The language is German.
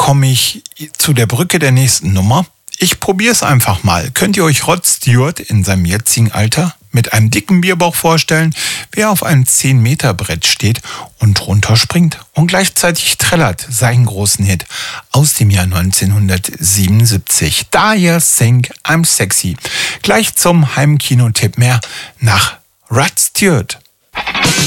komme ich zu der Brücke der nächsten Nummer. Ich probiere es einfach mal. Könnt ihr euch Rod Stewart in seinem jetzigen Alter mit einem dicken Bierbauch vorstellen, wie er auf einem 10-Meter-Brett steht und runterspringt und gleichzeitig trällert seinen großen Hit aus dem Jahr 1977. Daher Think I'm Sexy. Gleich zum Heimkino-Tipp mehr nach Rod Stewart.